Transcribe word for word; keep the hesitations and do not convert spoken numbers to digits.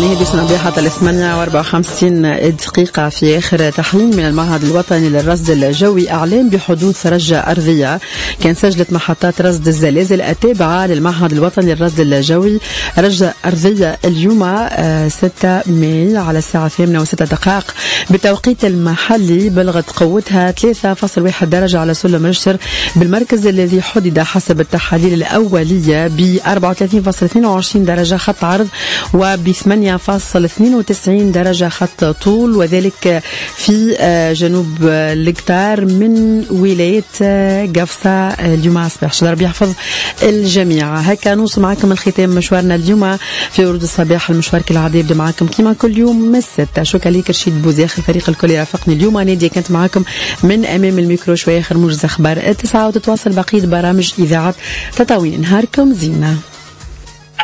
هذه سنبدأ حتى الثمانية وأربعة وخمسين دقيقة. في آخر تحليل من المعهد الوطني للرصد الجوي أعلن بحدوث رجة أرضية. كان سجلت محطات رصد الزلازل التابعة للمعهد الوطني للرصد الجوي رجة أرضية اليوم ستة ماي على الساعة ثامنة وستة دقائق بالتوقيت المحلي، بلغت قوتها ثلاثة فاصلة واحد درجة على سلم ريشتر بالمركز الذي حدد حسب التحاليل الأولية ب أربعة وثلاثين فاصلة اثنين وعشرين درجة خط عرض وب ثمانية فاصلة اثنين وتسعين درجة خط طول، وذلك في جنوب القطار من ولاية قفصة اليوم أصبح. شد ربي يحفظ الجميع. هكا نوصل معكم الختام مشوارنا اليوم في ورود الصباح. المشوار كالعادة يبدأ معكم كما كل يوم من الستة. شكرا ليك رشيد بوزاخ الفريق الكل رافقني اليوم. نادية كانت معكم من أمام الميكرو شوية. آخر موجز أخبار التسعة وتتواصل بقية برامج إذاعة تطاوين. نهاركم زينة.